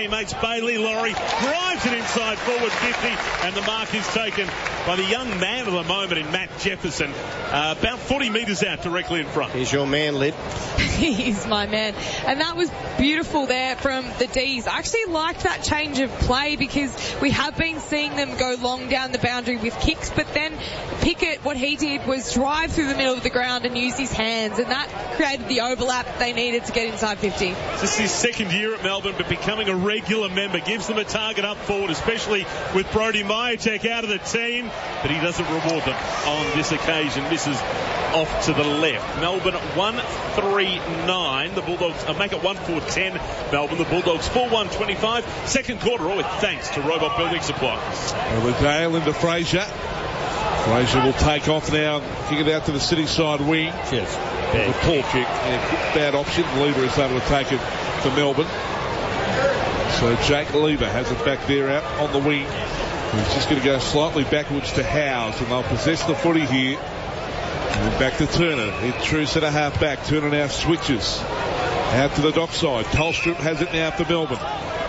teammates. Bailey Laurie drives it inside forward 50, and the mark is taken by the young man of the moment in Matt Jefferson, about 40 metres out, directly in front. Here's your man, Lid. He's my man. And that was beautiful there from the D's. I actually liked that change of play because we have been seeing them go long down the boundary with kicks, but then Pickett, what he did was drive through the middle of the ground and use his hands, and that created the overlap they needed to get inside 50. This is his second year at Melbourne, but becoming a regular member gives them a target up forward, especially with Brody Majacek out of the team, but he doesn't reward them on this occasion. Misses off to the left. Melbourne 1-3-9. The Bulldogs make it 1-4-10. Melbourne, the Bulldogs 4-1-25. Second quarter, all with thanks to Robot Building Supplies. Dale into Fraser. Fraser will take off now, kick it out to the city side wing. Yes. The poor kick. Bad option. Lever is able to take it for Melbourne. So Jake Lever has it back there out on the wing. He's just going to go slightly backwards to Howes, and they'll possess the footy here. And back to Turner. Hit true centre half back. Turner now switches out to the dockside. Tolstrup has it now for Melbourne.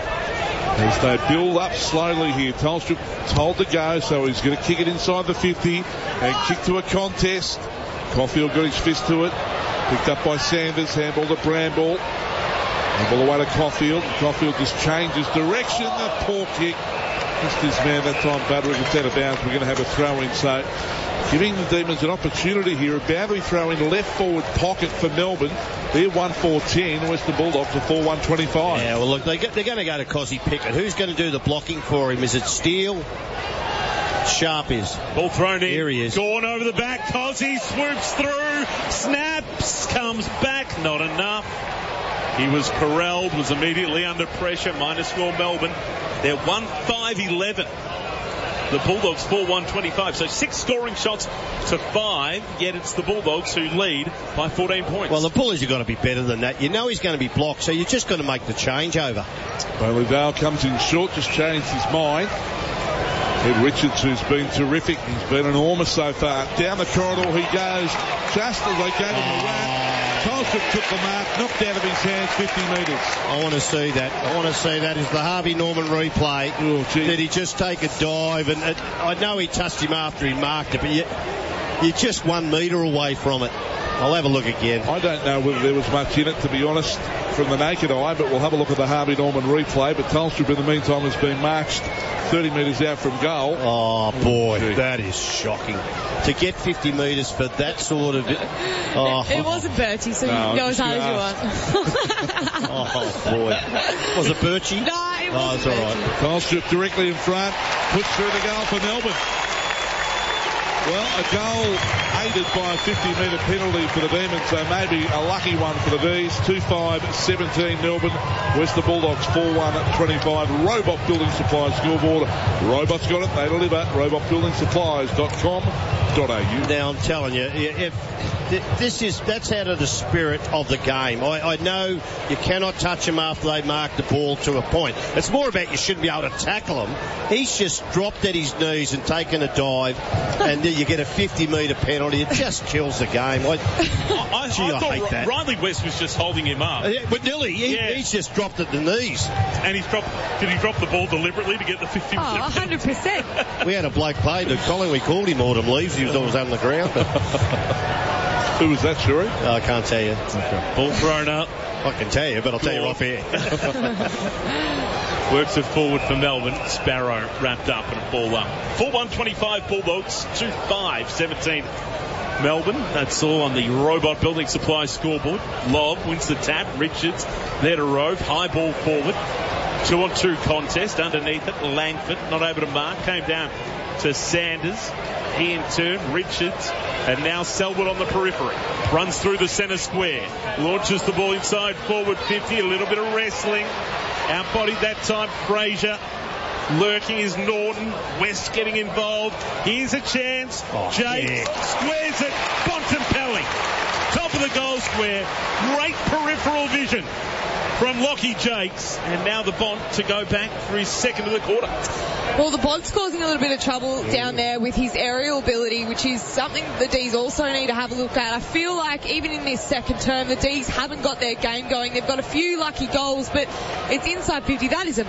As they build up slowly here, Tolstrup told to go, so he's going to kick it inside the 50 and kick to a contest. Caulfield got his fist to it. Picked up by Sanders. Handball to Bramble. Handball away to Caulfield. Caulfield just changes direction. The poor kick. Missed his man that time. Butterick gets out of bounds. We're going to have a throw in. So giving the Demons an opportunity here. A boundary throw in left forward pocket for Melbourne. They're 1-4-10. Western Bulldogs are 4-1-25. Yeah, well, look, they're going to go to Cozzy Pickett. Who's going to do the blocking for him? Is it Steele? Sharp is. Ball thrown in. Here he is. Gone over the back. Cozzy swoops through. Snaps. Comes back. Not enough. He was corralled. Was immediately under pressure. Minor score Melbourne. They're 1-5-11. The Bulldogs 4-1-25. So 6 scoring shots to 5, yet it's the Bulldogs who lead by 14 points. Well, the Bullies are going to be better than that. You know he's going to be blocked, so you're just going to make the changeover. Bailey Dale comes in short, just changed his mind. Ed Richards, who's been terrific. He's been enormous so far. Down the corridor he goes, just as they gave him a whack. Tolstrup took the mark, knocked out of his hands 50 metres. I want to see that. I want to see that. Is the Harvey Norman replay. Oh, did he just take a dive? And I know he touched him after he marked it, but you're just 1 metre away from it. I'll have a look again. I don't know whether there was much in it, to be honest, from the naked eye, but we'll have a look at the Harvey Norman replay. But Tolstrup, in the meantime, has been marched 30 metres out from goal. Oh, boy, that is shocking. To get 50 metres for that sort of... It wasn't Bertie, so you can go as high as you want. Oh, boy. Was it Birchie? No, it wasn't. It's all right. Tolstrup directly in front, puts through the goal for Melbourne. Well, a goal aided by a 50-metre penalty for the Demons, so maybe a lucky one for the D's. 2-5-17 Melbourne. Western Bulldogs 4-1-25. Robot Building Supplies scoreboard. Robot's got it. They deliver. robotbuildingsupplies.com.au. Now, I'm telling you, if that's out of the spirit of the game. I know you cannot touch him after they mark the ball to a point. It's more about you shouldn't be able to tackle him. He's just dropped at his knees and taken a dive, and you get a 50-metre penalty. It just kills the game. I hate that. Riley West was just holding him up. But Dilly, he's just dropped at the knees. And did he drop the ball deliberately to get the 50 metre? Oh, 100%. We had a bloke played at Colin. We called him Autumn Leaves. He was always on the ground. Who was that, Shuri? I can't tell you. Okay. Ball thrown up. I can tell you, but I'll tell you off air. Works it forward for Melbourne. Sparrow wrapped up and a ball up. 4-1-25 Bulldogs. 2-5-17 Melbourne. That's all on the Robot Building Supplies scoreboard. Lobb wins the tap. Richards there to Rove. High ball forward. 2-on-2 contest. Underneath it, Langford not able to mark. Came down to Sanders. He in turn, Richards, and now Selwood on the periphery. Runs through the centre square. Launches the ball inside forward 50. A little bit of wrestling. Outbodied that time, Fraser. Lurking is Norton. West getting involved. Here's a chance. Jake squares it. Bontempelli. Top of the goal square. Great peripheral vision from Lockie Jakes. And now the Bont to go back for his second of the quarter. Well, the Bont's causing a little bit of trouble down there with his aerial ability, which is something the D's also need to have a look at. I feel like even in this second term, the D's haven't got their game going. They've got a few lucky goals, but it's inside 50. That is a